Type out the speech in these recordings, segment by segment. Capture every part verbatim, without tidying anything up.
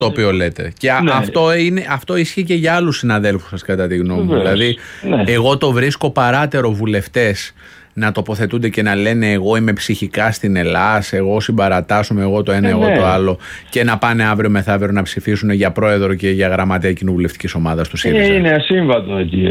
το οποίο λέτε. Και ναι. αυτό, είναι, αυτό ισχύει και για άλλους συναδέλφους σας, κατά τη γνώμη μου. Δηλαδή, ναι. εγώ το βρίσκω παράτερο βουλευτές να τοποθετούνται και να λένε εγώ είμαι ψυχικά στην Ελλάδα, εγώ συμπαρατάσσομαι, εγώ το ένα, ε, εγώ ναι. το άλλο, και να πάνε αύριο μεθαύριο να ψηφίσουν για πρόεδρο και για γραμματέα κοινοβουλευτικής ομάδας του ΣΥΡΙΖΑ. Είναι ασύμβατο εκεί,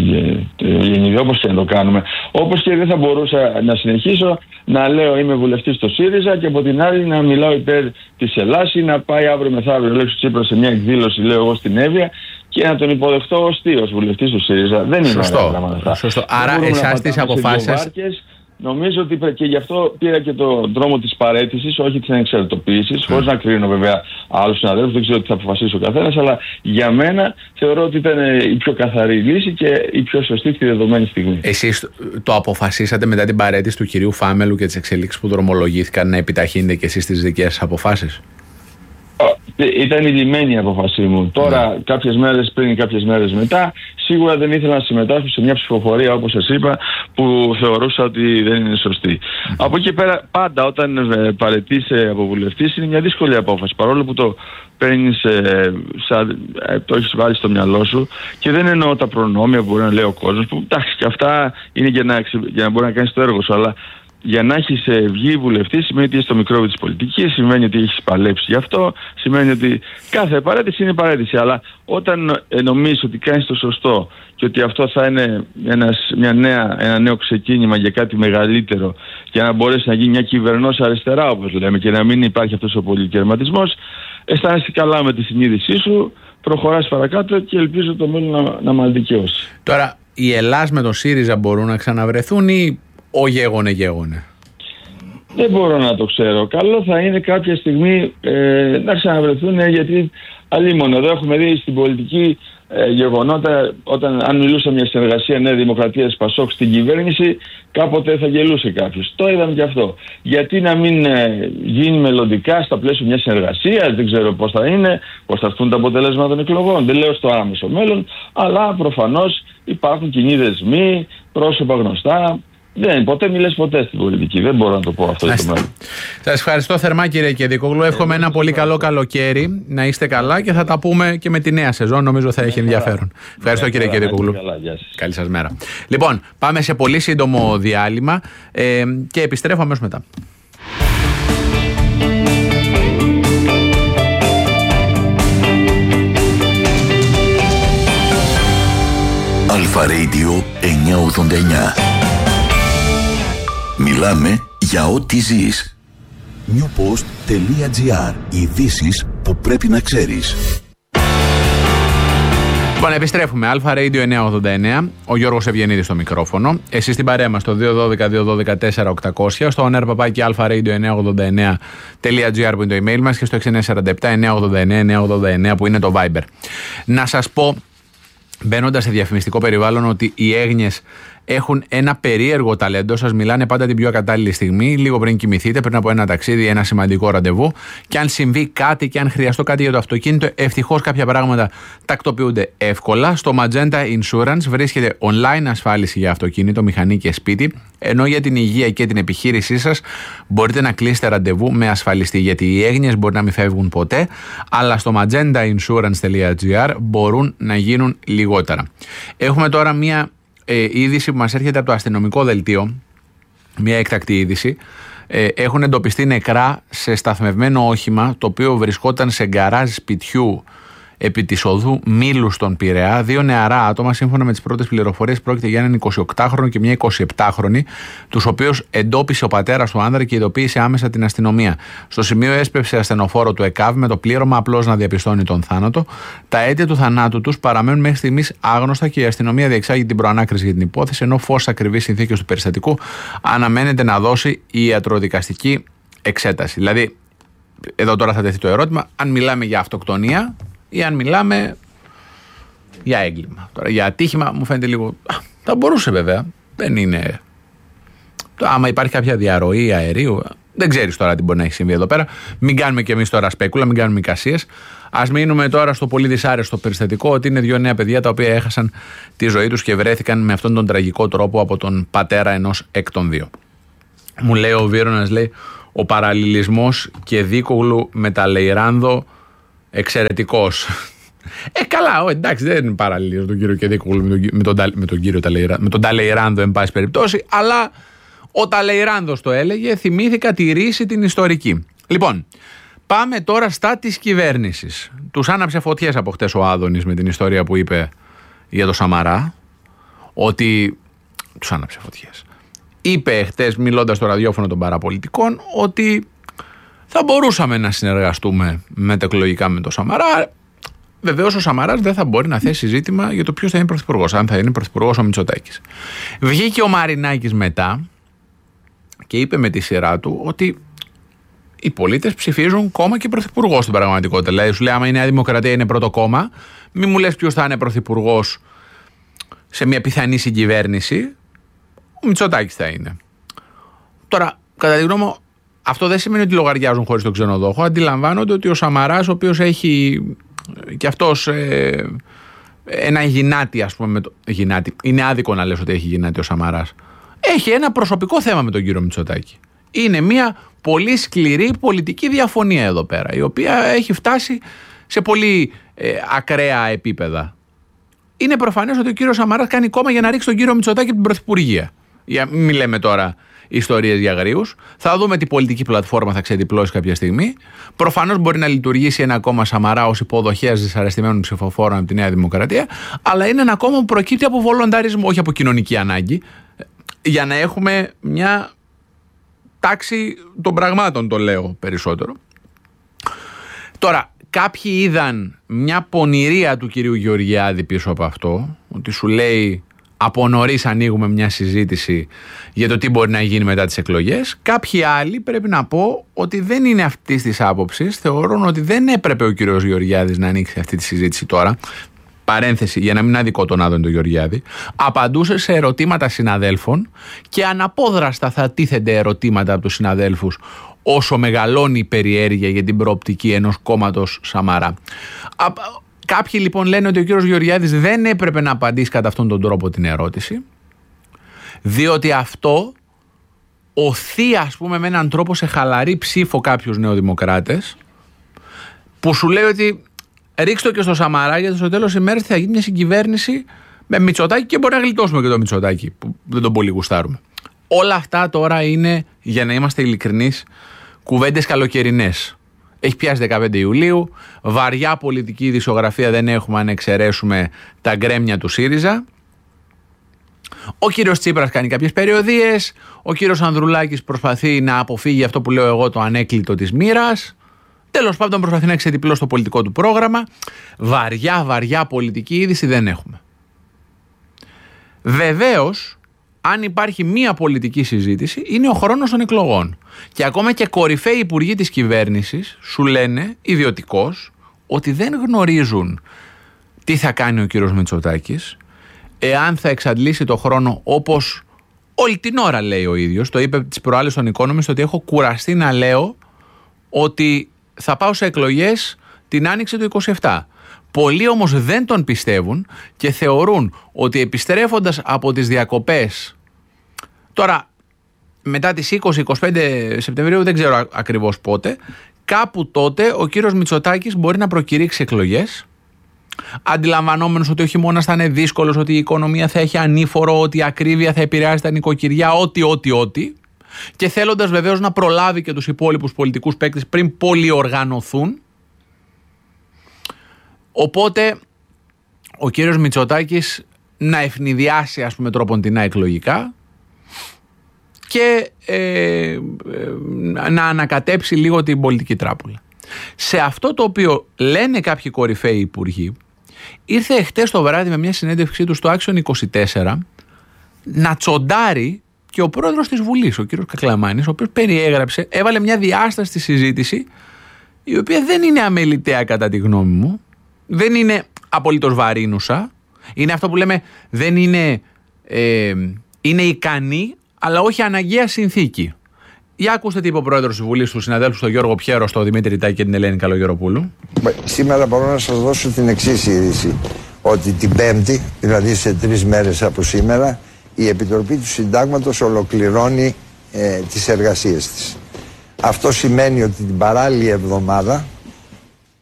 όπως και να το κάνουμε. Όπως και δεν θα μπορούσα να συνεχίσω να λέω είμαι βουλευτής στο ΣΥΡΙΖΑ και από την άλλη να μιλάω υπέρ της Ελλάδας ή να πάει αύριο μεθαύριο Λέξου Τσίπρας σε μια εκδήλωση, λέω εγώ, στην Εύβοια και να τον υποδεχτώ ως τι, ως βουλευτής του ΣΥΡΙΖΑ. Δεν είναι ωραία πράγματα. Σωστό. Άρα εσάς τις αποφάσεις. Νομίζω ότι και γι' αυτό πήρα και τον δρόμο της παραίτησης, όχι της ανεξαρτητοποίησης, mm. χωρίς να κρίνω βέβαια άλλους συναδέλφους, δεν ξέρω τι θα αποφασίσει ο καθένας, αλλά για μένα θεωρώ ότι ήταν η πιο καθαρή λύση και η πιο σωστή στη δεδομένη στιγμή. Εσείς το αποφασίσατε μετά την παραίτηση του κυρίου Φάμελου και τις εξελίξεις που δρομολογήθηκαν να επιταχύνετε και εσείς τις δικές σας αποφάσεις? Ήταν η λυμένη η απόφασή μου. Τώρα, mm. κάποιες μέρες πριν, κάποιες μέρες μετά, σίγουρα δεν ήθελα να συμμετάσχω σε μια ψηφοφορία, όπως σας είπα, που θεωρούσα ότι δεν είναι σωστή. Mm. Από εκεί πέρα, πάντα όταν ε, παραιτείσαι από βουλευτής, είναι μια δύσκολη απόφαση. Παρόλο που το παίρνεις, ε, σαν, ε, το έχεις βάλει στο μυαλό σου, και δεν εννοώ τα προνόμια που μπορεί να λέει ο κόσμος, που εντάξει, και αυτά είναι για να, για να μπορεί να κάνεις το έργο σου, αλλά για να έχεις βγει βουλευτή σημαίνει ότι είσαι στο μικρόβιο της πολιτικής, σημαίνει ότι έχεις παλέψει γι' αυτό, σημαίνει ότι κάθε παρέτηση είναι παρέτηση. Αλλά όταν νομίζεις ότι κάνεις το σωστό και ότι αυτό θα είναι ένας, μια νέα, ένα νέο ξεκίνημα για κάτι μεγαλύτερο, για να μπορέσει να γίνει μια κυβερνός αριστερά, όπως λέμε, και να μην υπάρχει αυτός ο πολυκερματισμός, αισθάνεσαι καλά με τη συνείδησή σου, προχωράς παρακάτω και ελπίζω το μέλλον να, να μας δικαιώσει. Τώρα, η Ελλάς με τον ΣΥΡΙΖΑ μπορούν να ξαναβρεθούν ή ο γέγονε γέγονε? Δεν μπορώ να το ξέρω. Καλό θα είναι κάποια στιγμή ε, να ξαναβρεθούν, γιατί αλίμονο εδώ έχουμε δει στην πολιτική ε, γεγονότα, όταν αν μιλούσα μια συνεργασία Νέα Δημοκρατία Πασόκ στην κυβέρνηση, κάποτε θα γελούσε κάποιος. Το είδαμε και αυτό. Γιατί να μην ε, γίνει μελλοντικά στα πλαίσια μια συνεργασία, δεν ξέρω πώς θα είναι, πώς θα έρθουν τα αποτελέσματα των εκλογών. Δεν λέω στο άμεσο μέλλον, αλλά προφανώς υπάρχουν κοινοί δεσμοί, πρόσωπα γνωστά. Δεν, ποτέ μιλές ποτέ στην πολιτική. Δεν μπορώ να το πω αυτό στο μέλλον. Σας ευχαριστώ θερμά, κύριε Κεδικόγλου. Εύχομαι ένα πολύ καλό καλοκαίρι. Να είστε καλά και θα τα πούμε και με τη νέα σεζόν. Νομίζω θα έχει ενδιαφέρον. Ευχαριστώ, κύριε Κεδικόγλου. Καλή σας μέρα. Λοιπόν, πάμε σε πολύ σύντομο διάλειμμα ε, και επιστρέφω αμέσως μετά. Αλφα Radio εννιακόσια ογδόντα εννιά. Μιλάμε για ό,τι ζεις. newpost.gr. Ειδήσεις που πρέπει να ξέρεις. Λοιπόν, επιστρέφουμε. Αλφα Radio εννιακόσια ογδόντα εννιά. Ο Γιώργος Ευγενίδης στο μικρόφωνο. Εσείς στην παρέα μας στο δύο ένα δύο δύο ένα δύο τέσσερα οκτακόσια, στο ονέρπαπάκι αλφα radio εννιακόσια ογδόντα εννιά τελεία gr που είναι το email μας και στο έξι εννιά τέσσερα επτά εννιακόσια ογδόντα εννιά εννιακόσια ογδόντα εννιά που είναι το Viber. Να σας πω, μπαίνοντας σε διαφημιστικό περιβάλλον, ότι οι έγνοιες έχουν ένα περίεργο ταλέντο. Σας μιλάνε πάντα την πιο ακατάλληλη στιγμή, λίγο πριν κοιμηθείτε, πριν από ένα ταξίδι, ένα σημαντικό ραντεβού. Και αν συμβεί κάτι και αν χρειαστώ κάτι για το αυτοκίνητο, ευτυχώς κάποια πράγματα τακτοποιούνται εύκολα. Στο Magenta Insurance βρίσκεται online ασφάλιση για αυτοκίνητο, μηχανή και σπίτι, ενώ για την υγεία και την επιχείρησή σας μπορείτε να κλείσετε ραντεβού με ασφαλιστή. Γιατί οι έγνοιες μπορεί να μην φεύγουν ποτέ, αλλά στο magenta insurance τελεία gr μπορούν να γίνουν λιγότερα. Έχουμε τώρα μία Ε, είδηση που μας έρχεται από το αστυνομικό δελτίο, μια έκτακτη είδηση. Ε, έχουν εντοπιστεί νεκρά σε σταθμευμένο όχημα, το οποίο βρισκόταν σε γκαράζ σπιτιού επί της οδού Μήλου στον Πειραιά. Δύο νεαρά άτομα, σύμφωνα με τις πρώτες πληροφορίες, πρόκειται για έναν εικοσιοκτάχρονο και μια εικοσιεπτάχρονη, τους οποίους εντόπισε ο πατέρας του άνδρα και ειδοποίησε άμεσα την αστυνομία. Στο σημείο έσπευσε ασθενοφόρο του ΕΚΑΒ με το πλήρωμα απλώς να διαπιστώνει τον θάνατο. Τα αίτια του θανάτου τους παραμένουν μέχρι στιγμής άγνωστα και η αστυνομία διεξάγει την προανάκριση για την υπόθεση, ενώ φως ακριβείς συνθήκες του περιστατικού αναμένεται να δώσει η ιατροδικαστική εξέταση. Δηλαδή, εδώ τώρα θα τεθεί το ερώτημα, αν μιλάμε για αυτοκτονία ή αν μιλάμε για έγκλημα. Τώρα για ατύχημα μου φαίνεται λίγο... Α, θα μπορούσε βέβαια. Δεν είναι... Άμα υπάρχει κάποια διαρροή αερίου, δεν ξέρεις τώρα τι μπορεί να έχει συμβεί εδώ πέρα. Μην κάνουμε κι εμείς τώρα σπέκουλα, μην κάνουμε εικασίες. Ας μείνουμε τώρα στο πολύ δυσάρεστο περιστατικό, ότι είναι δύο νέα παιδιά τα οποία έχασαν τη ζωή τους και βρέθηκαν με αυτόν τον τραγικό τρόπο από τον πατέρα ενός εκ των δύο. Μου λέει ο Βίρονας, λέει, ο παραλληλισμός και Δίκογλου με τα Λεϊράνδο εξαιρετικός. Ε, καλά, ο, εντάξει, δεν παραλληλίζω τον κύριο Κεδίκογλου με τον, με τον, με τον κύριο Ταλεϊράνδο, με τον Ταλεϊράνδο, εν πάση περιπτώσει, αλλά ο Ταλεϊράνδος το έλεγε, θυμήθηκα τη ρίση την ιστορική. Λοιπόν, πάμε τώρα στα της κυβέρνησης. Τους άναψε φωτιές από χτες ο Άδωνης με την ιστορία που είπε για το Σαμαρά, ότι τους άναψε φωτιές. Είπε χτες, μιλώντας στο ραδιόφωνο των παραπολιτικών, ότι θα μπορούσαμε να συνεργαστούμε μετεκλογικά με τον Σαμαρά. Βεβαίως ο Σαμαράς δεν θα μπορεί να θέσει ζήτημα για το ποιος θα είναι πρωθυπουργός, αν θα είναι πρωθυπουργός ο Μητσοτάκης. Βγήκε ο Μαρινάκης μετά και είπε με τη σειρά του ότι οι πολίτες ψηφίζουν κόμμα και πρωθυπουργό στην πραγματικότητα. Δηλαδή σου λέει, άμα η Νέα Δημοκρατία είναι πρώτο κόμμα, μη μου λες ποιος θα είναι πρωθυπουργός σε μια πιθανή συγκυβέρνηση, ο Μητσοτάκης θα είναι. Τώρα, κατά τη γνώμη μου, αυτό δεν σημαίνει ότι λογαριάζουν χωρίς τον ξενοδόχο. Αντιλαμβάνονται ότι ο Σαμαράς, ο οποίος έχει και αυτός ε, ένα γυνάτι, ας πούμε, με το, γυνάτι. Είναι άδικο να λες ότι έχει γυνάτι ο Σαμαράς. Έχει ένα προσωπικό θέμα με τον κύριο Μητσοτάκη. Είναι μια πολύ σκληρή πολιτική διαφωνία εδώ πέρα, η οποία έχει φτάσει σε πολύ ε, ακραία επίπεδα. Είναι προφανές ότι ο κύριος Σαμαράς κάνει κόμμα για να ρίξει τον κύριο Μητσοτάκη από την πρωθυπουργία. Για, μην λέμε τώρα ιστορίες για γρίους. Θα δούμε τι πολιτική πλατφόρμα θα ξεδιπλώσει κάποια στιγμή. Προφανώς μπορεί να λειτουργήσει ένα κόμμα Σαμαρά ως υποδοχέας δυσαρεστημένων ψηφοφόρων από τη Νέα Δημοκρατία, αλλά είναι ένα κόμμα που προκύπτει από βολονταρισμό, όχι από κοινωνική ανάγκη, για να έχουμε μια τάξη των πραγμάτων, το λέω περισσότερο. Τώρα, κάποιοι είδαν μια πονηρία του κυρίου Γεωργιάδη πίσω από αυτό, ότι σου λέει από νωρίς ανοίγουμε μια συζήτηση για το τι μπορεί να γίνει μετά τις εκλογές. Κάποιοι άλλοι, πρέπει να πω, ότι δεν είναι αυτής της άποψης, θεωρούν ότι δεν έπρεπε ο κύριος Γεωργιάδης να ανοίξει αυτή τη συζήτηση τώρα. Παρένθεση, για να μην αδικό τον Άδωνη τον Γεωργιάδη, απαντούσε σε ερωτήματα συναδέλφων και αναπόδραστα θα τίθενται ερωτήματα από τους συναδέλφους όσο μεγαλώνει η περιέργεια για την προοπτική ενός κόμματος Σαμαρά. Κάποιοι λοιπόν λένε ότι ο κύριος Γεωργιάδης δεν έπρεπε να απαντήσει κατά αυτόν τον τρόπο την ερώτηση, διότι αυτό οθεί, ας πούμε, με έναν τρόπο σε χαλαρή ψήφο κάποιους νεοδημοκράτες, που σου λέει ότι ρίξτε το και στο Σαμαρά, γιατί στο τέλος της ημέρας θα γίνει μια συγκυβέρνηση με Μητσοτάκη και μπορεί να γλιτώσουμε και το Μητσοτάκη, που δεν τον πολύ γουστάρουμε. Όλα αυτά τώρα είναι, για να είμαστε ειλικρινείς, κουβέντες καλοκαιρινές. Έχει πιάσει δεκαπέντε Ιουλίου, βαριά πολιτική ειδησιογραφία δεν έχουμε αν εξαιρέσουμε τα γκρέμια του ΣΥΡΙΖΑ. Ο κύριος Τσίπρας κάνει κάποιες περιοδίες, ο κύριος Ανδρουλάκης προσπαθεί να αποφύγει αυτό που λέω εγώ, το ανέκλητο της μοίρας. Τέλος πάντων προσπαθεί να ξετυπλώσει το πολιτικό του πρόγραμμα. Βαριά βαριά πολιτική είδηση δεν έχουμε. Βεβαίως, αν υπάρχει μία πολιτική συζήτηση, είναι ο χρόνος των εκλογών. Και ακόμα και κορυφαίοι υπουργοί της κυβέρνησης σου λένε ιδιωτικώς ότι δεν γνωρίζουν τι θα κάνει ο κύριος Μητσοτάκης, εάν θα εξαντλήσει το χρόνο όπως όλη την ώρα λέει ο ίδιος. Το είπε τις προάλλες στον Economist ότι έχω κουραστεί να λέω ότι θα πάω σε εκλογές την άνοιξη του είκοσι επτά. Πολλοί όμως δεν τον πιστεύουν και θεωρούν ότι επιστρέφοντας από τις διακοπές, τώρα μετά τις είκοσι με είκοσι πέντε Σεπτεμβρίου, δεν ξέρω ακριβώς πότε, κάπου τότε ο κύριος Μητσοτάκης μπορεί να προκηρύξει εκλογές, αντιλαμβανόμενος ότι ο χειμώνας θα είναι δύσκολος, ότι η οικονομία θα έχει ανήφορο, ότι η ακρίβεια θα επηρεάζει τα νοικοκυριά, ό,τι, ό,τι, ό,τι, και θέλοντας βεβαίως να προλάβει και τους υπόλοιπους πολιτικούς παίκτες πριν πολυοργανωθούν. Οπότε ο κύριος Μητσοτάκης να ευνηδιάσει, ας πούμε, τρόποντινά εκλογικά και ε, ε, να ανακατέψει λίγο την πολιτική τράπουλα. Σε αυτό το οποίο λένε κάποιοι κορυφαίοι υπουργοί, ήρθε εχθές το βράδυ με μια συνέντευξή του στο Action είκοσι τέσσερα να τσοντάρει και ο πρόεδρος της Βουλής, ο κύριος Κακλαμάνης, ο οποίος περιέγραψε, έβαλε μια διάσταση στη συζήτηση, η οποία δεν είναι αμεληταία κατά τη γνώμη μου, δεν είναι απολύτως βαρύνουσα, είναι αυτό που λέμε, δεν είναι, ε, είναι ικανή, αλλά όχι αναγκαία συνθήκη. Για ακούστε τι είπε ο πρόεδρος της Βουλής, του συναδέλφου, τον Γιώργο Πιέρο, τον Δημήτρη Τάκη και την Ελένη Καλογεροπούλου. Σήμερα μπορώ να σας δώσω την εξής είδηση, ότι την Πέμπτη, δηλαδή σε τρεις μέρες από σήμερα, η Επιτροπή του Συντάγματος ολοκληρώνει ε, τις εργασίες της. Αυτό σημαίνει ότι την παράλληλη εβδομάδα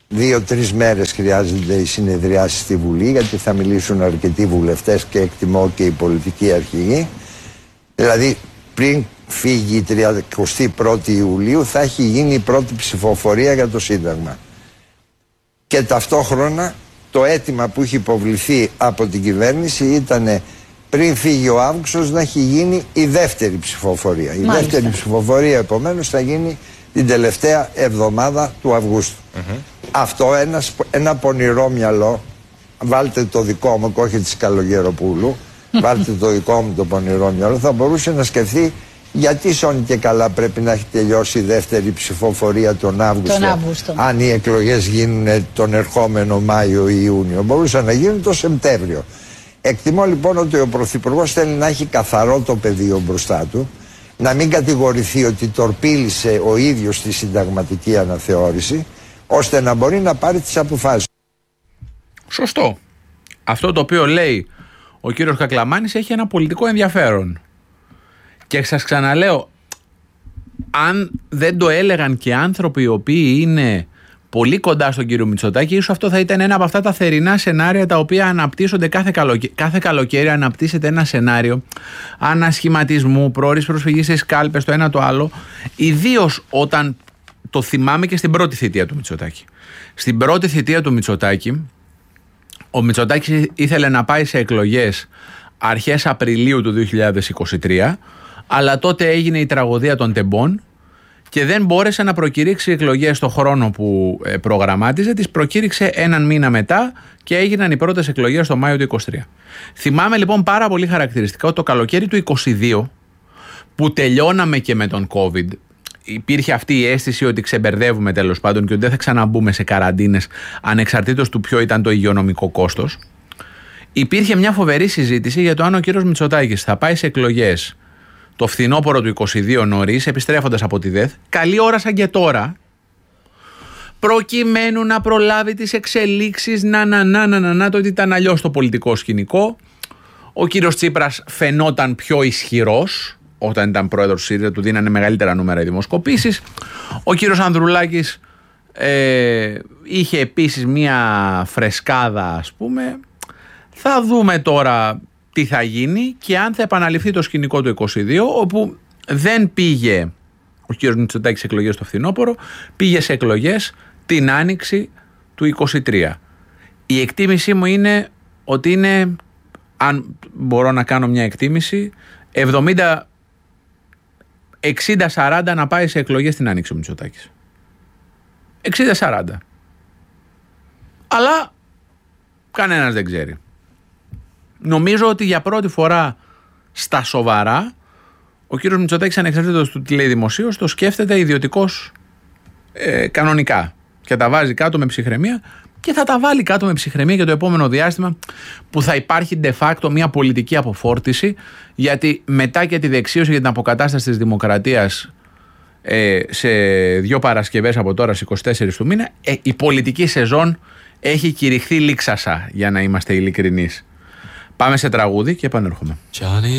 Δύο-τρεις μέρες χρειάζονται οι συνεδριάσεις στη Βουλή, γιατί θα μιλήσουν αρκετοί βουλευτές και εκτιμώ και οι πολιτικοί αρχηγοί. Δηλαδή πριν φύγει η τριαντάτη πρώτη Ιουλίου θα έχει γίνει η πρώτη ψηφοφορία για το Σύνταγμα. Και ταυτόχρονα το αίτημα που είχε υποβληθεί από την κυβέρνηση ήταν πριν φύγει ο Αύγουστος να έχει γίνει η δεύτερη ψηφοφορία. Μάλιστα. Η δεύτερη ψηφοφορία επομένως θα γίνει την τελευταία εβδομάδα του Αυγούστου. Mm-hmm. Αυτό ένας, ένα πονηρό μυαλό, βάλτε το δικό μου και όχι της Καλογεροπούλου, βάλτε το δικό μου το πονηρό μυαλό, θα μπορούσε να σκεφτεί γιατί σώνει και καλά πρέπει να έχει τελειώσει η δεύτερη ψηφοφορία τον Αύγουστο, τον Αύγουστο. Αν οι εκλογές γίνουν τον ερχόμενο Μάιο ή Ιούνιο. Μπορούσαν να γίνουν τον Σεπτέμβριο. Εκτιμώ λοιπόν ότι ο Πρωθυπουργός θέλει να έχει καθαρό το πεδίο μπροστά του, να μην κατηγορηθεί ότι τορπίλησε ο ίδιος τη συνταγματική αναθεώρηση, ώστε να μπορεί να πάρει τις αποφάσεις. Σωστό. Αυτό το οποίο λέει ο κύριος Κακλαμάνης έχει ένα πολιτικό ενδιαφέρον. Και σας ξαναλέω, αν δεν το έλεγαν και άνθρωποι οι οποίοι είναι πολύ κοντά στον κύριο Μητσοτάκη, ίσως αυτό θα ήταν ένα από αυτά τα θερινά σενάρια τα οποία αναπτύσσονται κάθε, καλοκαι... κάθε καλοκαίρι. Αναπτύσσεται ένα σενάριο ανασχηματισμού, πρόορης προσφυγής στις κάλπες, το ένα το άλλο. Ιδίως όταν το θυμάμαι και στην πρώτη θητεία του Μητσοτάκη. Στην πρώτη θητεία του Μητσοτάκη, ο Μητσοτάκης ήθελε να πάει σε εκλογές αρχές Απριλίου του δύο χιλιάδες είκοσι τρία, αλλά τότε έγινε η τραγωδία των τεμπών και δεν μπόρεσε να προκηρύξει εκλογές στο χρόνο που προγραμμάτιζε. Τις προκήρυξε έναν μήνα μετά και έγιναν οι πρώτες εκλογές το Μάιο του είκοσι τρία. Θυμάμαι λοιπόν πάρα πολύ χαρακτηριστικά ότι το καλοκαίρι του είκοσι δύο, που τελειώναμε και με τον COVID, υπήρχε αυτή η αίσθηση ότι ξεμπερδεύουμε τέλος πάντων και ότι δεν θα ξαναμπούμε σε καραντίνες ανεξαρτήτως του ποιο ήταν το υγειονομικό κόστος. Υπήρχε μια φοβερή συζήτηση για το αν ο κύριος Μητσοτάκης θα πάει σε εκλογές το φθινόπωρο του είκοσι δύο νωρίς, επιστρέφοντας από τη ΔΕΘ, καλή ώρα σαν και τώρα, προκειμένου να προλάβει τις εξελίξεις, να να να να να, να το ότι ήταν αλλιώς το πολιτικό σκηνικό. Ο κύριος Τσίπρας φαινόταν πιο ισχυρός όταν ήταν πρόεδρος του ΣΥΡΙΖΑ, του δίνανε μεγαλύτερα νούμερα οι δημοσκοπήσεις. Ο κύριος Ανδρουλάκης ε, είχε επίσης μια φρεσκάδα, ας πούμε. Θα δούμε τώρα τι θα γίνει και αν θα επαναληφθεί το σκηνικό του είκοσι δύο, όπου δεν πήγε ο κύριος Μητσοτάκης σε εκλογές στο φθινόπωρο, πήγε σε εκλογές την άνοιξη του είκοσι τρία. Η εκτίμησή μου είναι ότι είναι, αν μπορώ να κάνω μια εκτίμηση, εβδομήντα εξήντα σαράντα να πάει σε εκλογές την άνοιξη ο Μητσοτάκης. εξήντα σαράντα. Αλλά κανένας δεν ξέρει. Νομίζω ότι για πρώτη φορά στα σοβαρά ο κύριος Μητσοτάκης, ανεξαρτήτως του τι λέει δημοσίως, το σκέφτεται ιδιωτικώς ε, κανονικά και τα βάζει κάτω με ψυχραιμία και θα τα βάλει κάτω με ψυχραιμία για το επόμενο διάστημα, που θα υπάρχει de facto μια πολιτική αποφόρτιση, γιατί μετά και τη δεξίωση για την αποκατάσταση της δημοκρατίας ε, σε δύο Παρασκευές από τώρα στις είκοσι τέσσερις του μήνα, ε, η πολιτική σεζόν έχει κηρυχθεί λήξασα, για να είμαστε ειλικρινείς. Πάμε σε τραγούδι και επανέρχομαι.